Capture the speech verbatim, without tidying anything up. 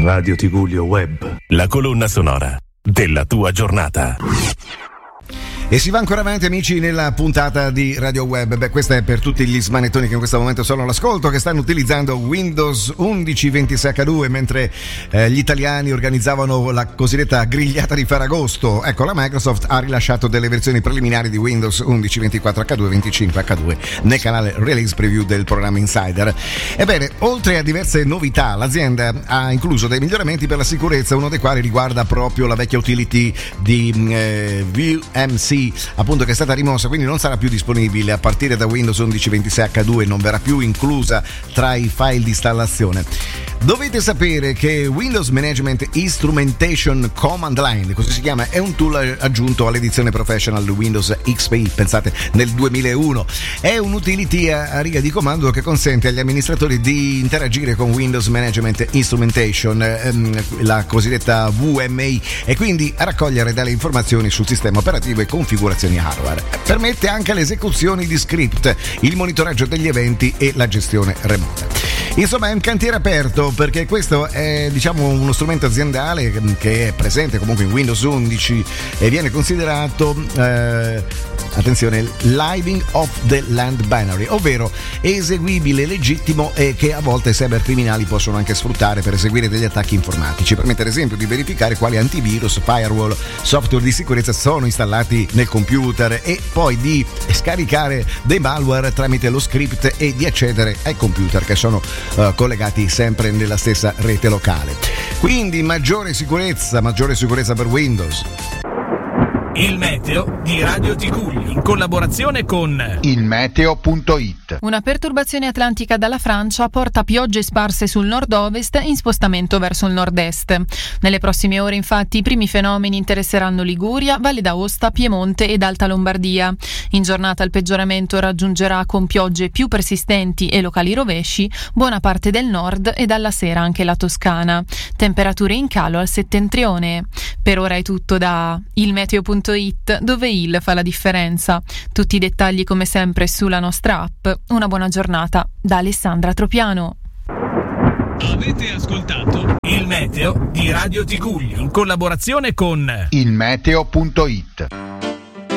Radio Tigullio Web, la colonna sonora della tua giornata. E si va ancora avanti, amici, nella puntata di Radio Web. Beh, questa è per tutti gli smanettoni che in questo momento sono all'ascolto, che stanno utilizzando Windows undici ventisei acca due mentre eh, gli italiani organizzavano la cosiddetta grigliata di Ferragosto. Ecco, la Microsoft ha rilasciato delle versioni preliminari di Windows undici ventiquattro acca due venticinque acca due nel canale Release Preview del programma Insider. Ebbene, oltre a diverse novità, l'azienda ha incluso dei miglioramenti per la sicurezza, uno dei quali riguarda proprio la vecchia utility di eh, V M C, appunto, che è stata rimossa, quindi non sarà più disponibile a partire da Windows undici ventisei acca due, non verrà più inclusa tra i file di installazione. Dovete sapere che Windows Management Instrumentation Command Line, così si chiama, è un tool aggiunto all'edizione Professional di Windows X P, pensate, nel duemilauno. È un utility a riga di comando che consente agli amministratori di interagire con Windows Management Instrumentation, ehm, la cosiddetta V M I, e quindi a raccogliere delle informazioni sul sistema operativo e configurazioni hardware. Permette anche l'esecuzione di script, il monitoraggio degli eventi e la gestione remota. Insomma, è un cantiere aperto, perché questo è, diciamo, uno strumento aziendale che è presente comunque in Windows undici e viene considerato eh, attenzione, living of the land binary, ovvero eseguibile legittimo e che a volte cybercriminali possono anche sfruttare per eseguire degli attacchi informatici. Permette ad esempio di verificare quali antivirus, firewall, software di sicurezza sono installati nel computer e poi di scaricare dei malware tramite lo script e di accedere ai computer che sono uh, collegati sempre nella stessa rete locale. Quindi maggiore sicurezza, maggiore sicurezza per Windows. Il meteo di Radio Ticugli in collaborazione con il meteo punto it. Una perturbazione atlantica dalla Francia porta piogge sparse sul nord-ovest in spostamento verso il nord-est. Nelle prossime ore, infatti, i primi fenomeni interesseranno Liguria, Valle d'Aosta, Piemonte ed Alta Lombardia. In giornata il peggioramento raggiungerà, con piogge più persistenti e locali rovesci, buona parte del nord e dalla sera anche la Toscana. Temperature in calo al settentrione. Per ora è tutto da il meteo punto it, dove il fa la differenza. Tutti i dettagli come sempre sulla nostra app. Una buona giornata da Alessandra Tropiano. Avete ascoltato il meteo di Radio Ticugli in collaborazione con il meteo punto it.